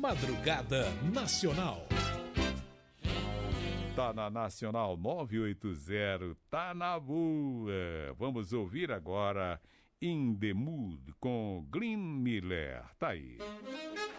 Madrugada Nacional. Tá na Nacional 980, tá na boa. Vamos ouvir agora In the Mood com Glenn Miller. Tá aí.